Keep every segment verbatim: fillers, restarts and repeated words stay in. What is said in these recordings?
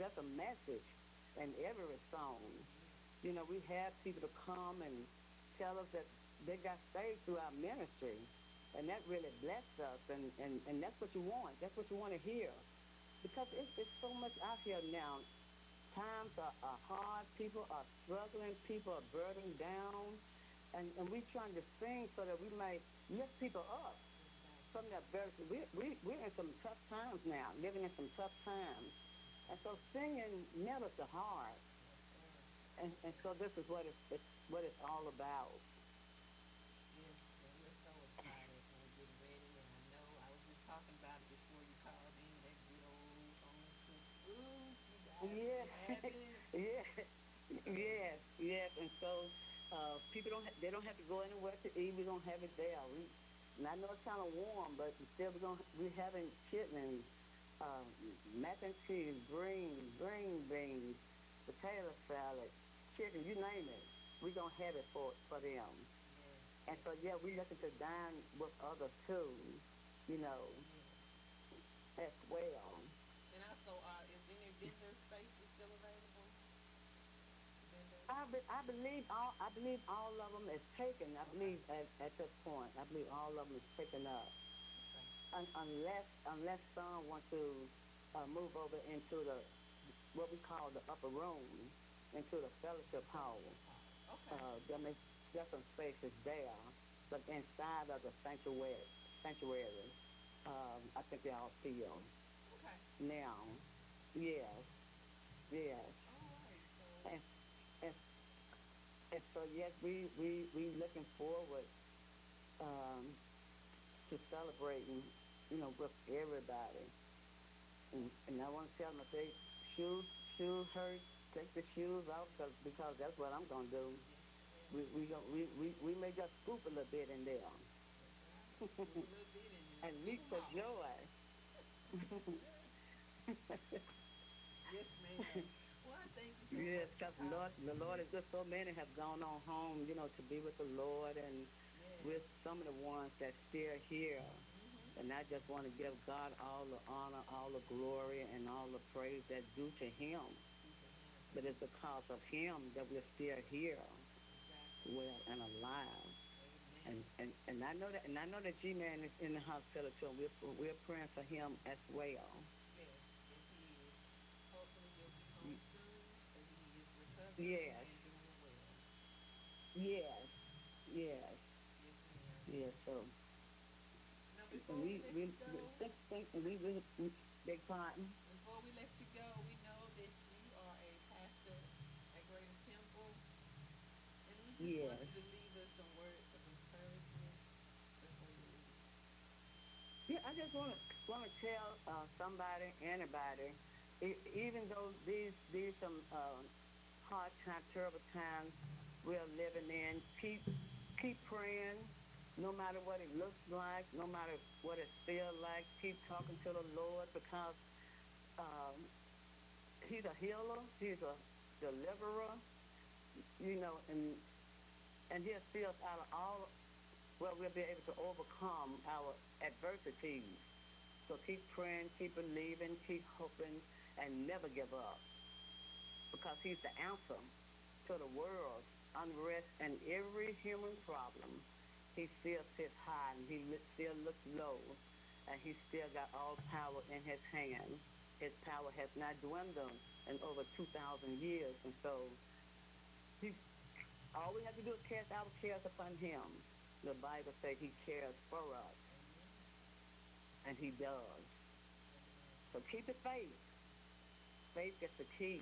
that's a message in every song. You know, we have people to come and tell us that they got saved through our ministry, and that really blessed us, and, and, and that's what you want. That's what you want to hear. Because it's, it's so much out here now. Times are, are hard. People are struggling. People are burdened down. And, and we're trying to sing so that we might lift people up from that verse. We, we, we're in some tough times now, living in some tough times. And so singing mellows the heart. And, and so this is what it's, it's what it's all about. Yes, and we're so excited and we're getting ready. And I know I was just talking about it before you called in. That good old home cooked food. You guys Yeah, be having. yeah, So, yes, yes. And so uh, people don't ha- they don't have to go anywhere to eat. We're gonna have it there. We, and I know it's kind of warm, but still we're gonna we're having chitlins, uh, mac and cheese, green green beans, potato salad, chicken, you name it. We're gonna have it for for them. yes, And yes, so yeah, we looking to dine with others too, you know, yes. as well. And also, uh, is any vendor spaces still available? Vendor? I, be, I believe all I believe all of them is taken. I Okay, believe at, at this point, I believe all of them is taken up, okay, Un, unless unless some want to uh, move over into the what we call the upper room, into the the fellowship hall. fellowship hall. Okay, Uh, there may there's some spaces there, but inside of the sanctuary sanctuary, um, I think they all filled okay. now. Yes, yes, All right, so, and and And so, yes, we we we looking forward um, to celebrating, you know, with everybody. And, and I want to tell them if they shoes shoes hurt, take the shoes off, cause, because that's what I'm gonna do. yes, yes, We we gon' we, we we may just scoop a little bit in there, that's right. Scoop a little bit and then and scoop leap them for all. joy. Yes, ma'am. Well, I thank you so Yes, much for because Lord, calling the Lord in. is just so many have gone on home, you know, to be with the Lord, and Yes. with some of the ones that still here. Mhm. And I just want to give God all the honor, all the glory, and all the praise that's due to Him. Due to him. But it's because of Him that we're still here, Exactly. well and alive. Amen. And and, and I know that, and I know that G Man is in the hospital too. And we're we're praying for him as well. Yes, yes, he is. Hopefully, he'll be home Y- soon, but he is recovering Yes, and doing well. yes, yes, Yes, ma'am. yes. So Now, and before we we let we, you we go, think, think and we we, we big pardon. before we let you go, we know that you are a pastor at Greater Temple, and we just want Yes. you to leave us some words of encouragement before you leave. Yeah, I just want to want to tell uh, somebody, anybody, e- even though these these some uh, hard times, terrible times we're living in, keep keep praying, no matter what it looks like, no matter what it feels like. Keep talking to the Lord because um, He's a healer, He's a deliverer, you know, and and He'll see us out of all where we'll be able to overcome our adversities. So keep praying, keep believing, keep hoping, and never give up because He's the answer to the world's unrest and every human problem. He still sits high and He li- still looks low, and He still got all power in His hand. His power has not dwindled in over two thousand years, and so He's all we have to do is cast our cares upon Him. The Bible says He cares for us, Amen. and He does. Amen. So keep the faith. Faith is the key.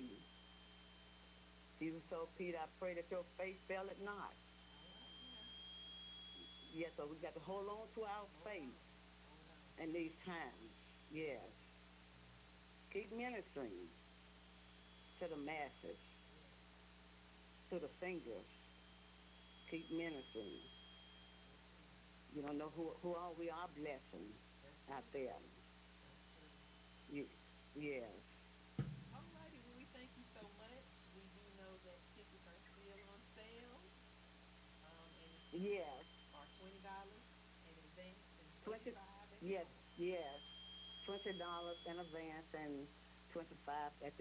Jesus told Peter, I pray that your faith fail it not. All right now. Yes, so we got to hold on to our Hold faith on. Hold on. in these times. Yes. Keep ministering to the masses, Yes. to the singers. Keep ministering. Yes, ma'am. You don't know who, who all we are blessing That's out true. there. That's true. Ye- Yes. All righty. Well, we thank you so much. We do know that tickets are still on sale. Um, and the tickets Yes. are twenty dollars in advance and twenty, thirty-five at the yes, door. yes. twenty dollars in advance and twenty-five at the